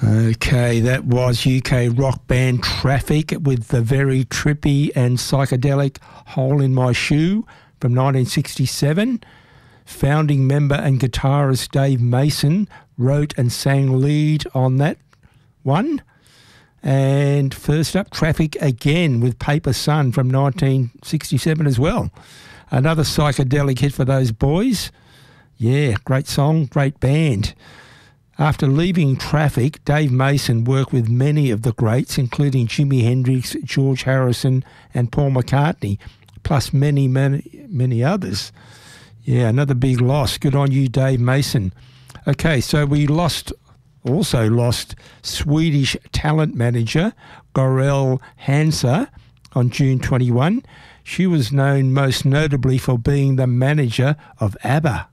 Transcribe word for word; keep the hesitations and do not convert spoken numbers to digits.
Okay, that was U K rock band Traffic with the very trippy and psychedelic Hole in My Shoe from nineteen sixty-seven. Founding member and guitarist Dave Mason wrote and sang lead on that one. And first up, Traffic again with Paper Sun from nineteen sixty-seven as well. Another psychedelic hit for those boys. Yeah, great song, great band. After leaving Traffic, Dave Mason worked with many of the greats, including Jimi Hendrix, George Harrison and Paul McCartney, plus many, many, many others. Yeah, another big loss. Good on you, Dave Mason. Okay, so we lost, also lost Swedish talent manager Gorell Hansa on June twenty-first. She was known most notably for being the manager of ABBA.